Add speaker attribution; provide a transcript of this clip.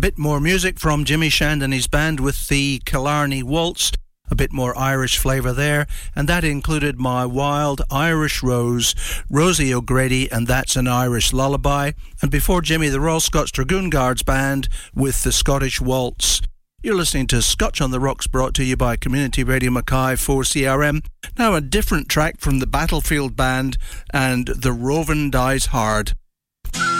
Speaker 1: bit more music from Jimmy Shand and his band with the Killarney Waltz, a bit more Irish flavour there, and that included My Wild Irish Rose, Rosie O'Grady, and That's an Irish Lullaby, and before Jimmy, the Royal Scots Dragoon Guards Band with the Scottish Waltz. You're listening to Scotch on the Rocks, brought to you by Community Radio Mackay 4CRM. Now a different track from the Battlefield Band and The Rovin' Dies Hard.